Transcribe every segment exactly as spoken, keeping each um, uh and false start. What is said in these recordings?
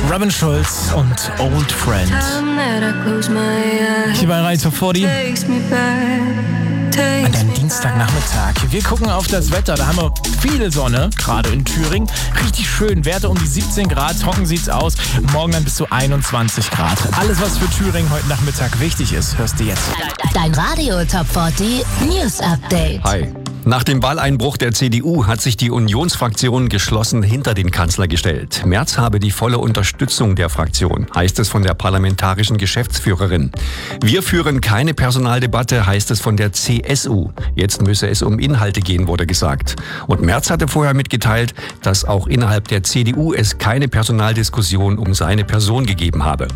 Robin Schulz und Old Friend. Hier bei Radio Top vierzig. An einem Dienstagnachmittag. Wir gucken auf das Wetter. Da haben wir viel Sonne, gerade in Thüringen. Richtig schön. Werte um die siebzehn Grad. Trocken sieht's aus. Morgen dann bis zu einundzwanzig Grad. Alles, was für Thüringen heute Nachmittag wichtig ist, hörst du jetzt. Dein Radio Top vierzig News Update. Hi. Nach dem Wahleinbruch der C D U hat sich die Unionsfraktion geschlossen hinter den Kanzler gestellt. Merz habe die volle Unterstützung der Fraktion, heißt es von der parlamentarischen Geschäftsführerin. Wir führen keine Personaldebatte, heißt es von der C S U. Jetzt müsse es um Inhalte gehen, wurde gesagt. Und Merz hatte vorher mitgeteilt, dass auch innerhalb der C D U es keine Personaldiskussion um seine Person gegeben habe.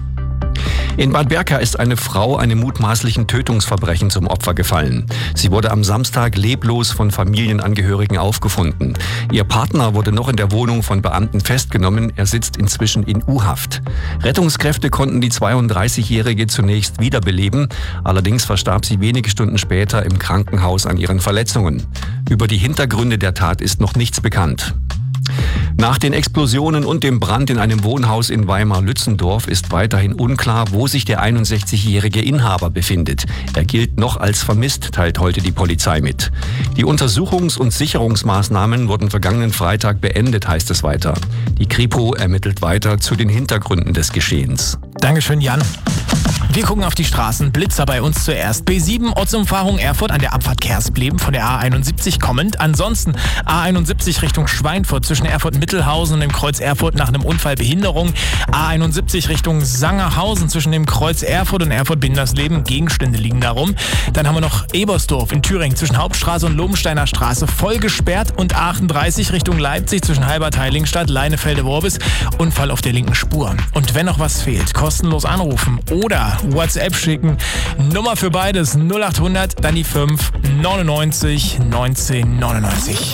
In Bad Berka ist eine Frau einem mutmaßlichen Tötungsverbrechen zum Opfer gefallen. Sie wurde am Samstag leblos von Familienangehörigen aufgefunden. Ihr Partner wurde noch in der Wohnung von Beamten festgenommen. Er sitzt inzwischen in U-Haft. Rettungskräfte konnten die zweiunddreißigjährige zunächst wiederbeleben. Allerdings verstarb sie wenige Stunden später im Krankenhaus an ihren Verletzungen. Über die Hintergründe der Tat ist noch nichts bekannt. Nach den Explosionen und dem Brand in einem Wohnhaus in Weimar-Lützendorf ist weiterhin unklar, wo sich der einundsechzigjährige Inhaber befindet. Er gilt noch als vermisst, teilt heute die Polizei mit. Die Untersuchungs- und Sicherungsmaßnahmen wurden vergangenen Freitag beendet, heißt es weiter. Die Kripo ermittelt weiter zu den Hintergründen des Geschehens. Dankeschön, Jan. Wir gucken auf die Straßen. Blitzer bei uns zuerst. B sieben, Ortsumfahrung Erfurt an der Abfahrt Kersbleben von der A einundsiebzig kommend. Ansonsten A einundsiebzig Richtung Schweinfurt zwischen Erfurt-Mittelhausen und dem Kreuz Erfurt nach einem Unfall Behinderung. A einundsiebzig Richtung Sangerhausen zwischen dem Kreuz Erfurt und Erfurt-Bindersleben. Gegenstände liegen darum. Dann haben wir noch Ebersdorf in Thüringen zwischen Hauptstraße und Lobensteiner Straße voll gesperrt. Und A achtunddreißig Richtung Leipzig zwischen Halbertheiligenstadt, Leinefelde-Worbis. Unfall auf der linken Spur. Und wenn noch was fehlt, kostenlos anrufen oder WhatsApp schicken. Nummer für beides null acht hundert, dann die fünf neunundneunzig neunzehn neunundneunzig.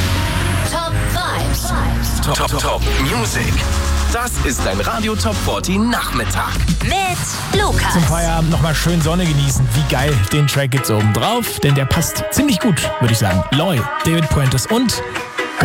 Top Vibes. Top, Top, Top Music. Das ist dein Radio Top vierzig Nachmittag. Mit Lukas. Zum Feierabend nochmal schön Sonne genießen. Wie geil, den Track gibt's oben drauf, denn der passt ziemlich gut, würde ich sagen. Loy, David Puentes und